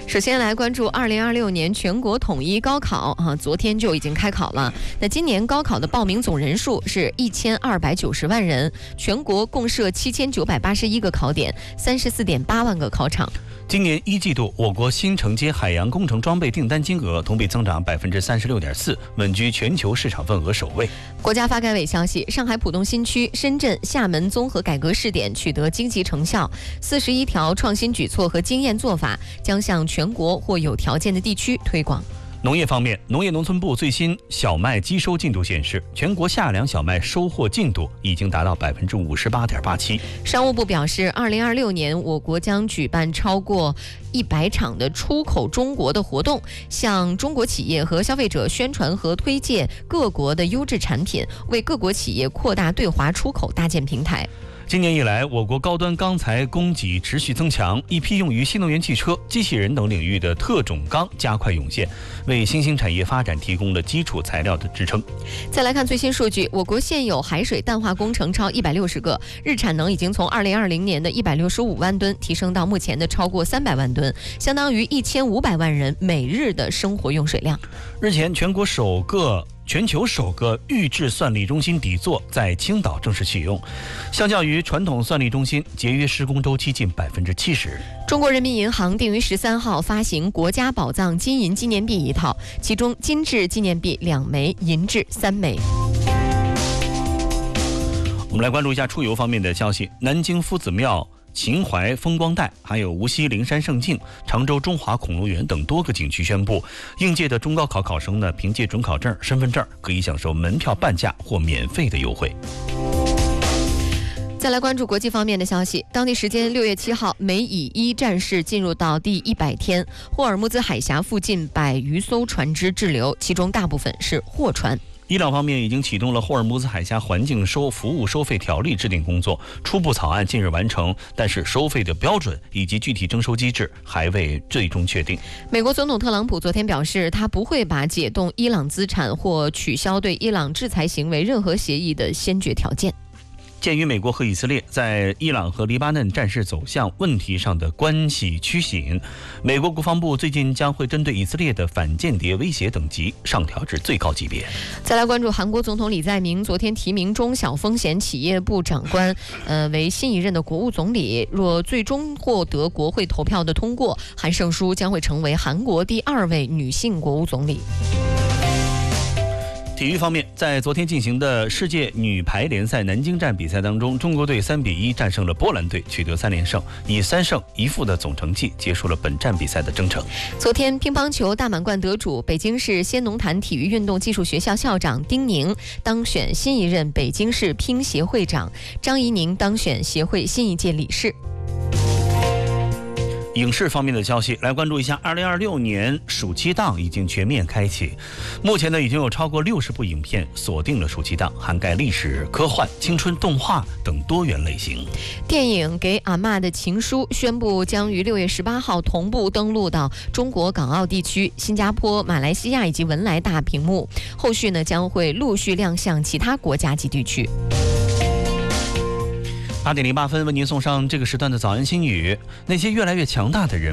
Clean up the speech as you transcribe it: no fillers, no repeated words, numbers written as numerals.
首先来关注2026年全国统一高考昨天就已经开考了。那今年高考的报名总人数是1290万人，全国共设7981个考点，34.8万个考场。 今年一季度，我国新承接海洋工程装备订单金额同比增长36.4%，稳居全球市场份额首位。 国家发改委消息，上海浦东新区、深圳、厦门综合改革试点取得积极成效，41条创新举措和经验做法将向全国或有条件的地区推广。 农业方面，农业农村部最新小麦机收进度显示，全国夏粮小麦收获进度已经达到58.87%。 商务部表示，2026年我国将举办超过100场的出口中国的活动，向中国企业和消费者宣传和推荐各国的优质产品，为各国企业扩大对华出口搭建平台。 今年以来，我国高端钢材供给持续增强，一批用于新能源汽车、机器人等领域的特种钢加快涌现，为新兴产业发展提供了基础材料的支撑。 再来看最新数据，我国现有海水淡化工程超160个，日产能已经从2020年的165万吨提升到目前的超过300万吨，相当于1500万人每日的生活用水量。 日前，全球首个预制算力中心底座在青岛正式启用，相较于传统算力中心，节约施工周期近70%。 中国人民银行定于13号发行国家宝藏金银纪念币1套，其中金质纪念币2枚，银质3枚。 我们来关注一下出游方面的消息，南京夫子庙、秦淮风光带，还有无锡灵山胜境、常州中华恐龙园等多个景区宣布，应届的中高考考生呢，凭借准考证、身份证可以享受门票半价或免费的优惠。 再来关注国际方面的消息，当地时间6月7号，美以1战事进入到第100天，霍尔木兹海峡附近100余艘船只滞留，其中大部分是货船。 伊朗方面已经启动了霍尔木兹海峡环境服务收费条例制定工作，初步草案近日完成，但是收费的标准以及具体征收机制还未最终确定。 美国总统特朗普昨天表示，他不会把解冻伊朗资产或取消对伊朗制裁行为任何协议的先决条件。 鉴于美国和以色列在伊朗和黎巴嫩战事走向问题上的关系趋紧，美国国防部最近将会针对以色列的反间谍威胁等级上调至最高级别。 再来关注韩国总统李在明昨天提名中小风险企业部长官为新一任的国务总理，若最终获得国会投票的通过，韩胜淑将会成为韩国第2位女性国务总理。 体育方面，在昨天进行的世界女排联赛南京站比赛当中，中国队3比1战胜了波兰队，取得3连胜，以3胜1负的总成绩结束了本站比赛的征程。 昨天，乒乓球大满贯得主北京市先农坛体育运动技术学校校长丁宁当选新一任北京市乒协会长，张怡宁当选协会新一届理事。 影视方面的消息，来关注一下2026年暑期档已经全面开启，目前呢已经有超过60部影片锁定了暑期档，涵盖历史、科幻、青春、动画等多元类型。 电影《给阿嬷的情书》宣布将于6月18号同步登陆到中国港澳地区、新加坡、马来西亚以及文莱大屏幕，后续呢将会陆续亮相其他国家及地区。 8点08分为您送上这个时段的早安心语，那些越来越强大的人